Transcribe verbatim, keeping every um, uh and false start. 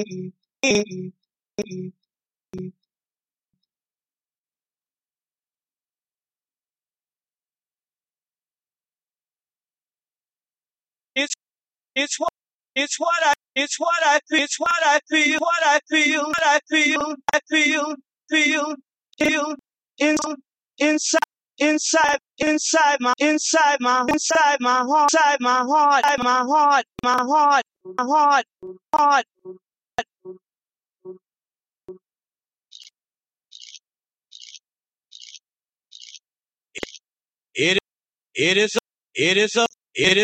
It's it's what it's what I it's what I feel it's what I feel what I feel what I feel I feel feel feel in, inside inside inside my inside my inside my heart inside my heart my heart my heart my heart heart. It it is a it is a it is